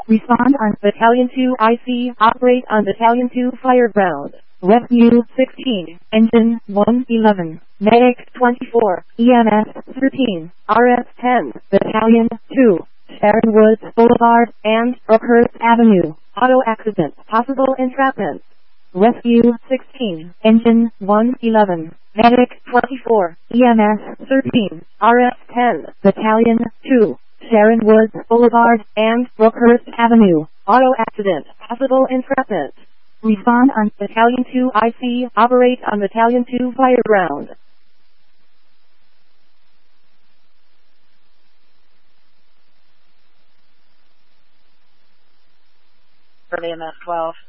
Respond on Battalion 2 IC. Operate on Battalion 2 Fireground. Rescue 16. Engine 111. Medic 24. EMS 13. RF 10. Battalion 2. Sharon Woods Boulevard and Brookhurst Avenue. Auto accident. Possible entrapment. Rescue 16. Engine 111. Medic 24. EMS 13. RF 10. Battalion 2. Sharon Woods Boulevard and Brookhurst Avenue. Auto accident. Possible entrapment. Respond on Battalion 2 IC. Operate on Battalion 2 Fireground. Early MS 12.